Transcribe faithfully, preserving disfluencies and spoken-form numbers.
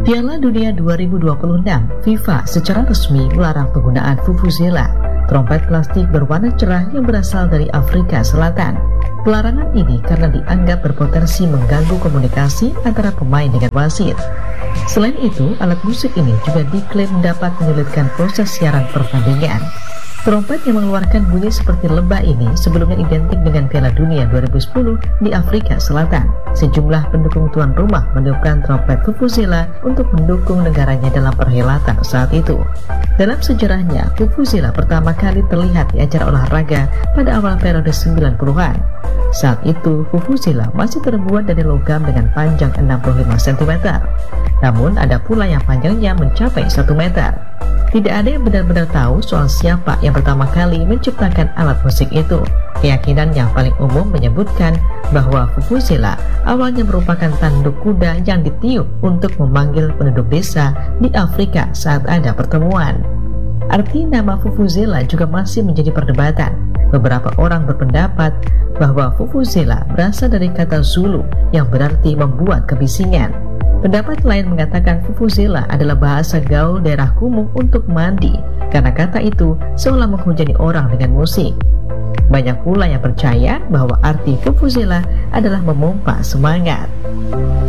Piala Dunia dua ribu dua puluh enam, FIFA secara resmi melarang penggunaan vuvuzela, trompet plastik berwarna cerah yang berasal dari Afrika Selatan. Pelarangan ini karena dianggap berpotensi mengganggu komunikasi antara pemain dengan wasit. Selain itu, alat musik ini juga diklaim dapat menyulitkan proses siaran pertandingan. Trompet yang mengeluarkan bunyi seperti lebah ini sebelumnya identik dengan Piala Dunia dua ribu sepuluh di Afrika Selatan. Sejumlah pendukung tuan rumah meniupkan trompet vuvuzela untuk mendukung negaranya dalam perhelatan saat itu. Dalam sejarahnya, vuvuzela pertama kali terlihat di acara olahraga pada awal periode sembilan puluhan. Saat itu, vuvuzela masih terbuat dari logam dengan panjang enam puluh lima sentimeter. Namun, ada pula yang panjangnya mencapai satu meter. Tidak ada yang benar-benar tahu soal siapa yang pertama kali menciptakan alat musik itu. Keyakinan yang paling umum menyebutkan bahwa vuvuzela awalnya merupakan tanduk kuda yang ditiup untuk memanggil penduduk desa di Afrika saat ada pertemuan. Arti nama vuvuzela juga masih menjadi perdebatan. Beberapa orang berpendapat bahwa vuvuzela berasal dari kata Zulu yang berarti membuat kebisingan. Pendapat lain mengatakan vuvuzela adalah bahasa gaul daerah kumuh untuk mandi, karena kata itu seolah menghujani orang dengan musik. Banyak pula yang percaya bahwa arti vuvuzela adalah memompa semangat.